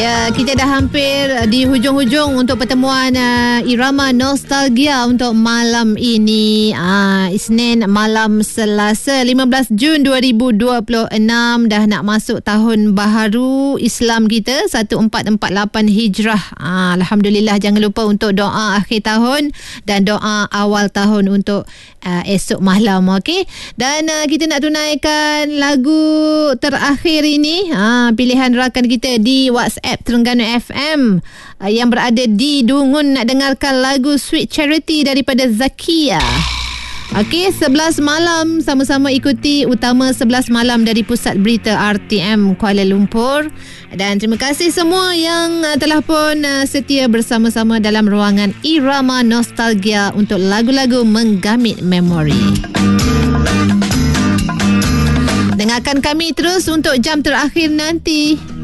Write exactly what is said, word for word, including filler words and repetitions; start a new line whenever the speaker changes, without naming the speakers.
Ya, kita dah hampir di hujung-hujung untuk pertemuan uh, Irama Nostalgia untuk malam ini. Uh, Isnin malam Selasa lima belas Jun dua ribu dua puluh enam. Dah nak masuk tahun baharu Islam kita seribu empat ratus empat puluh lapan Hijrah. Uh, Alhamdulillah, jangan lupa untuk doa akhir tahun dan doa awal tahun untuk uh, esok malam. Okey. Dan uh, kita nak tunaikan lagu terakhir ini. Uh, pilihan rakan kita di WhatsApp Terengganu F M uh, yang berada di Dungun nak dengarkan lagu Sweet Charity daripada Zakia. Okey, sebelas malam sama-sama ikuti utama sebelas malam dari Pusat Berita R T M Kuala Lumpur. Dan terima kasih semua yang uh, telah pun uh, setia bersama-sama dalam ruangan Irama Nostalgia untuk lagu-lagu menggamit memori. Dengarkan kami terus untuk jam terakhir nanti.